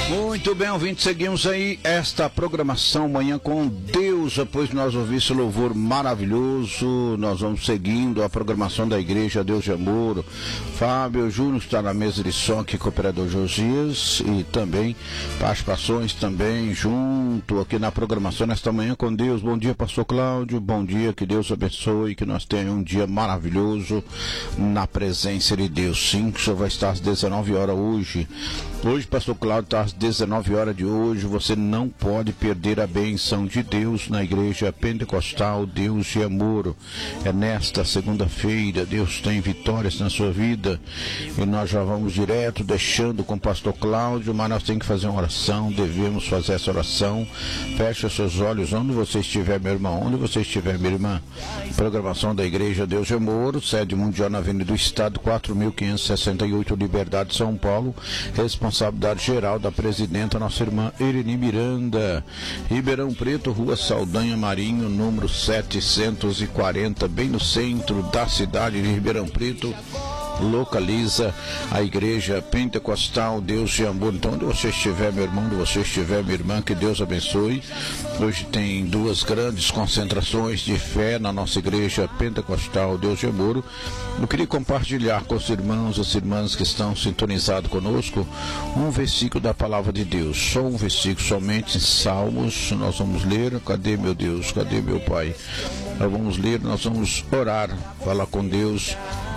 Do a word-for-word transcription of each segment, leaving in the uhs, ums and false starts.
Muito bem, ouvintes, seguimos aí esta programação Manhã com Deus. Depois nós ouvimos esse louvor maravilhoso, nós vamos seguindo a programação da Igreja Deus de Amor. Fábio Júnior está na mesa de som aqui com o operador Josias e também participações também junto aqui na programação nesta Manhã com Deus. Bom dia, pastor Cláudio, bom dia, que Deus abençoe, que nós tenhamos um dia maravilhoso na presença de Deus. Sim, que o senhor vai estar às dezenove horas hoje. Hoje, pastor Cláudio, está às dezenove horas de hoje. Você não pode perder a benção de Deus na Igreja Pentecostal Deus de Amor. É nesta segunda-feira, Deus tem vitórias na sua vida. E nós já vamos direto deixando com o pastor Cláudio, mas nós temos que fazer uma oração, devemos fazer essa oração. Feche os seus olhos onde você estiver, meu irmão, onde você estiver, minha irmã. Programação da Igreja Deus de Amor, sede mundial na Avenida do Estado, quatro mil quinhentos e sessenta e oito, Liberdade, São Paulo. Responsabilidade geral da presidenta, nossa irmã Irene Miranda. Ribeirão Preto, Rua Saldanha Marinho, número setecentos e quarenta, bem no centro da cidade de Ribeirão Preto. Localiza a Igreja Pentecostal Deus de Amor. Então, onde você estiver, meu irmão, onde você estiver, minha irmã, que Deus abençoe. Hoje tem duas grandes concentrações de fé na nossa Igreja Pentecostal Deus de Amor. Eu queria compartilhar com os irmãos, as irmãs que estão sintonizados conosco, um versículo da Palavra de Deus. Só um versículo, somente em Salmos. Nós vamos ler. Cadê, meu Deus? Cadê, meu Pai? Nós vamos ler, nós vamos orar, falar com Deus.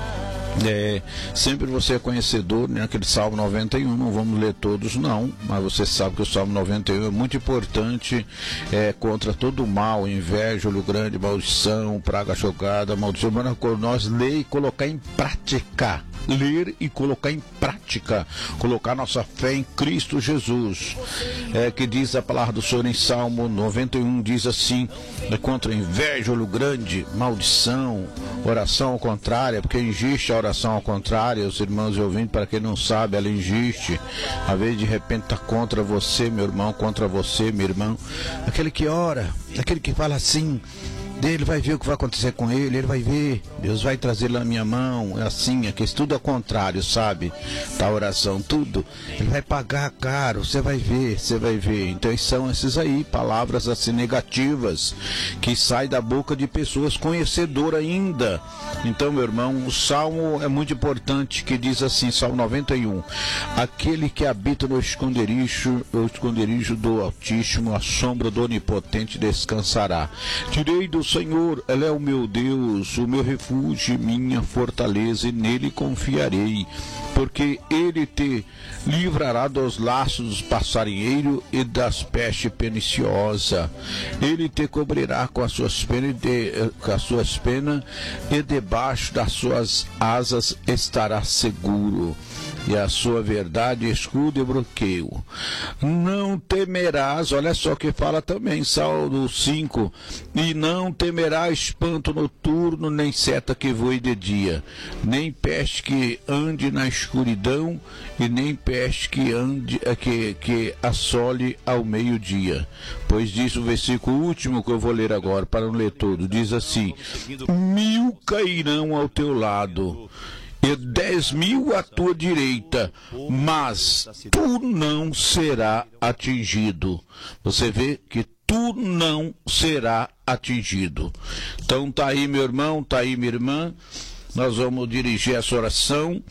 É, sempre você é conhecedor, né, aquele Salmo noventa e um, não vamos ler todos não, mas você sabe que o Salmo noventa e um é muito importante, é, contra todo o mal, inveja, olho grande, maldição, praga jogada, maldição, mas nós ler e colocar em prática, ler e colocar em prática, colocar nossa fé em Cristo Jesus, é, que diz a palavra do Senhor em Salmo noventa e um, diz assim, é, contra inveja, olho grande, maldição, oração ao contrário, porque existe a oração ao contrário, os irmãos e ouvintes, para quem não sabe, ela existe. Às vezes de repente está contra você, meu irmão, contra você, meu irmão. Aquele que ora, aquele que fala assim, ele vai ver o que vai acontecer com ele, ele vai ver, Deus vai trazer lá na minha mão, é assim, é que isso tudo ao contrário, sabe? Tá, oração, tudo, ele vai pagar caro, você vai ver, você vai ver. Então são esses aí, palavras assim negativas, que saem da boca de pessoas conhecedoras ainda. Então, meu irmão, o Salmo é muito importante, que diz assim, Salmo noventa e um, aquele que habita no esconderijo, o esconderijo do Altíssimo, a sombra do Onipotente descansará. Tirei do Senhor, Ele é o meu Deus, o meu refúgio, minha fortaleza, e nele confiarei, porque Ele te livrará dos laços dos passarinheiros e das pestes perniciosas. Ele te cobrirá com as suas penas, de, com as suas penas, e debaixo das suas asas estará seguro. E a sua verdade, escudo e bloqueio. Não temerás, olha só que fala também, Salmo cinco, e não temerás espanto noturno, nem seta que voe de dia, nem peste que ande na escuridão, e nem peste que ande, que, que assole ao meio-dia. Pois diz o versículo último que eu vou ler agora, para não ler todo, diz assim, mil cairão ao teu lado, e dez mil à tua direita, mas tu não será atingido. Você vê que tu não será atingido. Então tá aí, meu irmão, tá aí, minha irmã. Nós vamos dirigir essa oração.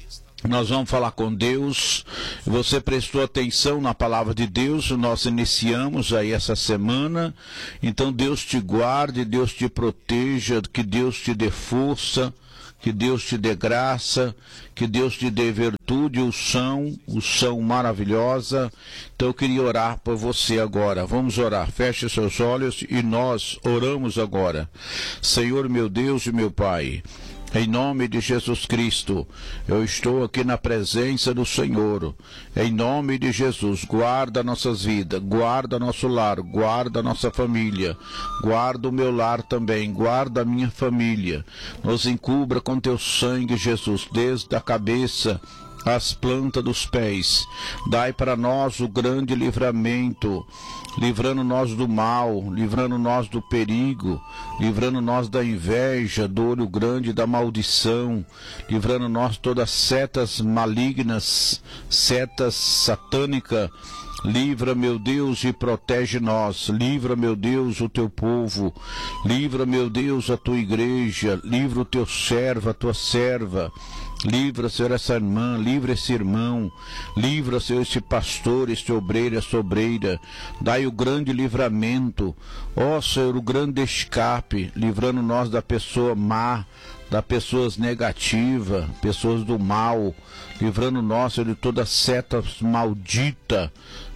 Nós vamos falar com Deus. Você prestou atenção na palavra de Deus, nós iniciamos aí essa semana. Então Deus te guarde, Deus te proteja, que Deus te dê força, que Deus te dê graça, que Deus te dê virtude, unção, unção maravilhosa. Então eu queria orar por você agora. Vamos orar. Feche seus olhos e nós oramos agora. Senhor, meu Deus e meu Pai, em nome de Jesus Cristo, eu estou aqui na presença do Senhor. Em nome de Jesus, guarda nossas vidas, guarda nosso lar, guarda nossa família, guarda o meu lar também, guarda a minha família. Nos encubra com teu sangue, Jesus, desde a cabeça as plantas dos pés. Dai para nós o grande livramento, livrando nós do mal, livrando nós do perigo, livrando nós da inveja, do olho grande, da maldição, livrando nós todas setas malignas, setas satânicas. Livra, meu Deus, e protege nós. Livra, meu Deus, o teu povo. Livra, meu Deus, a tua igreja. Livra o teu servo, a tua serva. Livra, Senhor, essa irmã, livra esse irmão, livra, Senhor, esse pastor, esse obreiro, essa obreira. Dai o grande livramento, ó Senhor, o grande escape, livrando nós da pessoa má, das pessoas negativas, pessoas do mal, livrando nós, Senhor, de todas setas malditas,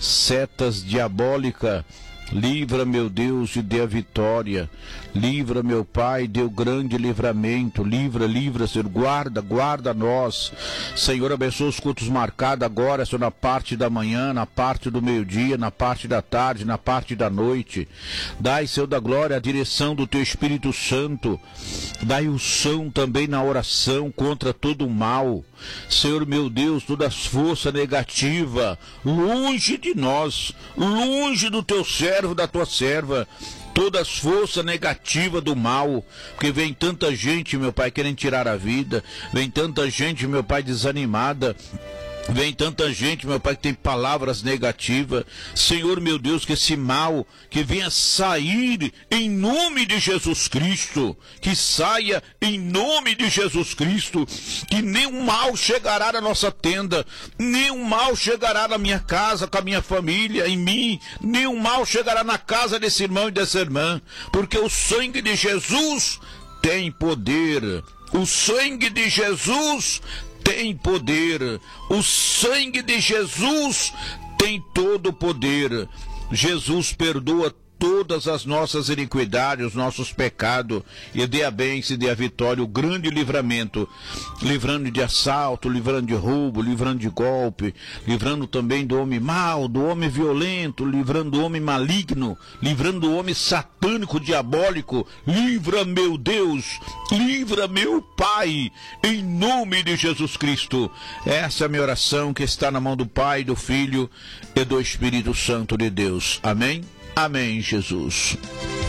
setas diabólicas. Livra, meu Deus, e dê a vitória. Livra, meu Pai, dê o grande livramento. Livra, livra, Senhor. Guarda, guarda nós. Senhor, abençoa os cultos marcados agora, Senhor, na parte da manhã, na parte do meio-dia, na parte da tarde, na parte da noite. Dai, Senhor da glória, a direção do Teu Espírito Santo. Dai unção também na oração contra todo o mal. Senhor, meu Deus, todas as forças negativas, longe de nós, longe do Teu servo, da Tua serva, todas as forças negativas do mal, porque vem tanta gente, meu Pai, querendo tirar a vida, vem tanta gente, meu Pai, desanimada, vem tanta gente, meu Pai, que tem palavras negativas. Senhor, meu Deus, que esse mal que venha sair em nome de Jesus Cristo, que saia em nome de Jesus Cristo, que nenhum mal chegará na nossa tenda, nenhum mal chegará na minha casa, com a minha família, em mim, nenhum mal chegará na casa desse irmão e dessa irmã, porque o sangue de Jesus tem poder, o sangue de Jesus tem poder, o sangue de Jesus tem todo o poder. Jesus perdoa todas as nossas iniquidades, os nossos pecados, e dê a bênção e dê a vitória, o grande livramento, livrando de assalto, livrando de roubo, livrando de golpe, livrando também do homem mau, do homem violento, livrando do homem maligno, livrando do homem satânico, diabólico. Livra, meu Deus, livra, meu Pai, em nome de Jesus Cristo. Essa é a minha oração, que está na mão do Pai, do Filho e do Espírito Santo de Deus. Amém? Amém, Jesus.